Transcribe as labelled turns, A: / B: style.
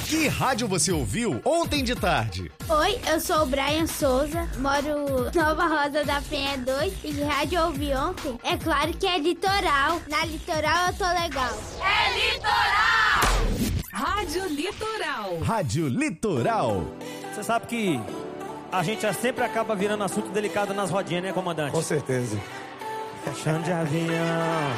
A: Que rádio você ouviu ontem de tarde?
B: Oi, eu sou o Brian Souza, moro Nova Rosa da Penha 2 e que rádio eu ouvi ontem? É claro que é Litoral. Na Litoral eu tô legal.
C: É Litoral!
D: Rádio Litoral.
A: Rádio Litoral.
E: Você sabe que a gente sempre acaba virando assunto delicado nas rodinhas, né, comandante?
F: Com certeza.
E: Chão de avião.